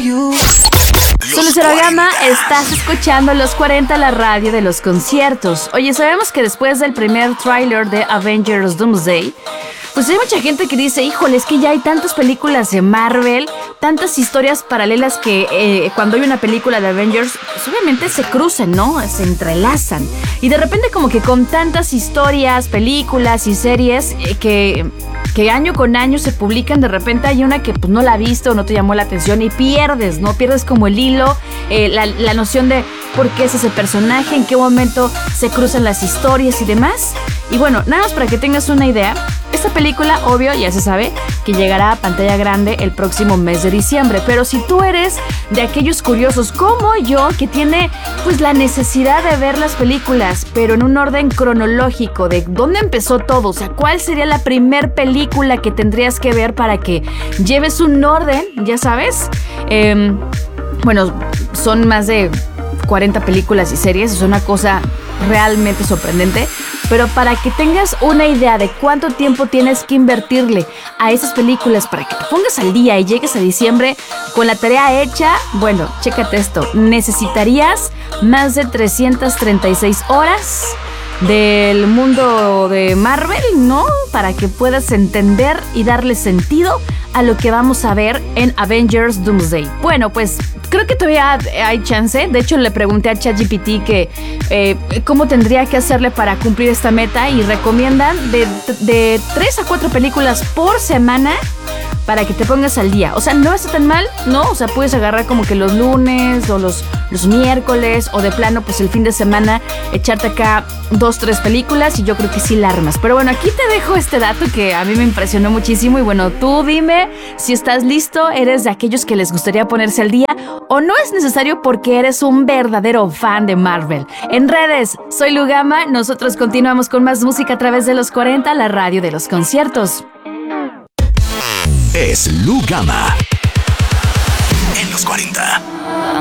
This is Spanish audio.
Soy Lucero Gama, estás escuchando Los 40, la radio de los conciertos. Oye, sabemos que después del primer tráiler de Avengers Doomsday, pues hay mucha gente que dice, híjole, es que ya hay tantas películas de Marvel, tantas historias paralelas que cuando hay una película de Avengers, pues obviamente se cruzan, ¿no? Se entrelazan. Y de repente como que con tantas historias, películas y series que año con año se publican, de repente hay una que pues no la viste o no te llamó la atención y pierdes, ¿no? Pierdes como el hilo, la noción de por qué es ese personaje, en qué momento se cruzan las historias y demás. Y bueno, nada más para que tengas una idea, esta película, obvio, ya se sabe que llegará a pantalla grande el próximo mes de diciembre, pero si tú eres de aquellos curiosos como yo, que tiene pues la necesidad de ver las películas, pero en un orden cronológico de dónde empezó todo, o sea, cuál sería la primer película que tendrías que ver para que lleves un orden, ya sabes, bueno, son más de 40 películas y series, es una cosa realmente sorprendente, pero para que tengas una idea de cuánto tiempo tienes que invertirle a esas películas para que te pongas al día y llegues a diciembre con la tarea hecha, bueno, chécate esto, necesitarías más de 336 horas del mundo de Marvel, ¿no? Para que puedas entender y darle sentido a lo que vamos a ver en Avengers Doomsday. Bueno, pues creo que todavía hay chance. De hecho, le pregunté a ChatGPT que cómo tendría que hacerle para cumplir esta meta y recomiendan de 3 a 4 películas por semana para que te pongas al día. O sea, no está tan mal, ¿no? O sea, puedes agarrar como que los lunes o los miércoles o de plano, pues el fin de semana, echarte acá 2, 3 películas y yo creo que sí la armas. Pero bueno, aquí te dejo este dato que a mí me impresionó muchísimo y bueno, tú dime si estás listo, eres de aquellos que les gustaría ponerse al día o no es necesario porque eres un verdadero fan de Marvel. En redes, soy Lugama, nosotros continuamos con más música a través de los 40, la radio de los conciertos. Es Lugama en los 40.